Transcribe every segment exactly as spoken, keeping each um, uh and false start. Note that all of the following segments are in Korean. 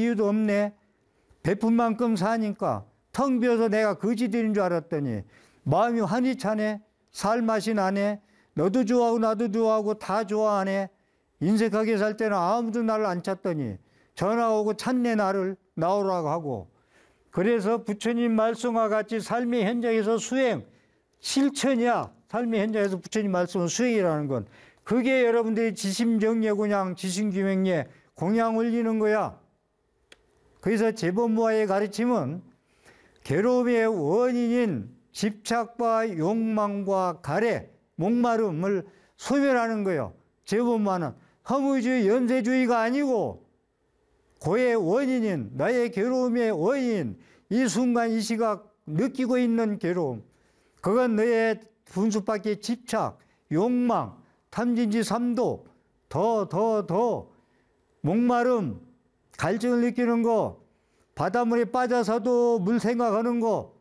이유도 없네. 베푼 만큼 사니까 텅 비어서 내가 거지들인 줄 알았더니 마음이 환히 차네. 살맛이 나네. 너도 좋아하고 나도 좋아하고 다 좋아하네. 인색하게 살 때는 아무도 나를 안 찾더니 전화 오고 찾네 나를 나오라고 하고. 그래서 부처님 말씀과 같이 삶의 현장에서 수행, 실천이야. 삶의 현장에서 부처님 말씀은 수행이라는 건. 그게 여러분들이 지심정예 공양, 지심규명예 공양 올리는 거야. 그래서 제법무아의 가르침은 괴로움의 원인인 집착과 욕망과 가래, 목마름을 소멸하는 거예요. 제법무아는 허무주의, 염세주의가 아니고 고의 원인인, 나의 괴로움의 원인, 이 순간 이 시각 느끼고 있는 괴로움, 그건 너의 분수밖에 집착, 욕망, 탐진지 삼독, 더, 더, 더, 목마름, 갈증을 느끼는 거, 바닷물에 빠져서도 물 생각하는 거,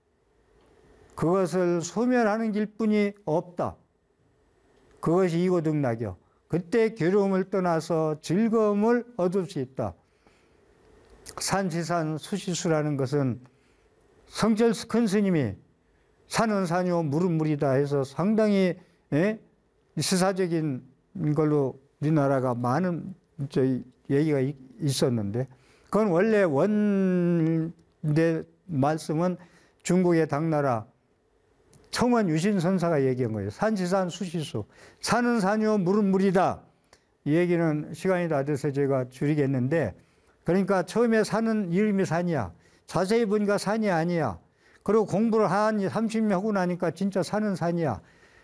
그것을 소멸하는 길뿐이 없다. 그것이 이고등락이요. 그때 괴로움을 떠나서 즐거움을 얻을 수 있다. 산시산 수시수라는 것은 성철 큰 스님이 산은 산이요 물은 물이다 해서 상당히 예? 시사적인 걸로 우리나라가 많은 저희 얘기가 있었는데, 그건 원래 원대 말씀은 중국의 당나라 청원 유신선사가 얘기한 거예요. 산시산 수시수. 산은 산이요 물은 물이다. 이 얘기는 시간이 다 돼서 제가 줄이겠는데, 그러니까 처음에 산은 이름이 산이야. 자세히 보니까 산이 아니야. 그리고 공부를 한 삼십 년 하고 나니까 진짜 산은 산이야.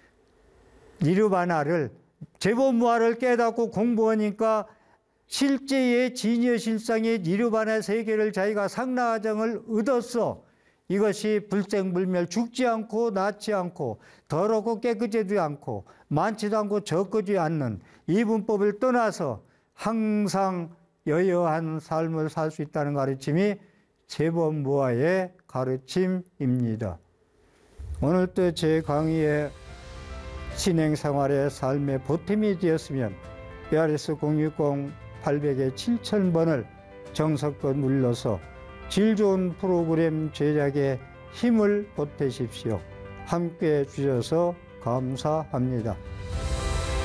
니르바나를, 제법무아를 깨닫고 공부하니까 실제의 진여실상의 니르바나 세계를 자기가 상라정을 얻었어. 이것이 불생불멸, 죽지 않고 낫지 않고 더럽고 깨끗하지 않고 많지도 않고 적지 않는 이 분법을 떠나서 항상 여여한 삶을 살 수 있다는 가르침이 제법무아의 가르침입니다. 오늘도 제 강의의 진행생활의 삶의 보탬이 되었으면 에이아르에스 공육공 팔백에 칠천 번을 정석껏 눌러서 질 좋은 프로그램 제작에 힘을 보태십시오. 함께해 주셔서 감사합니다.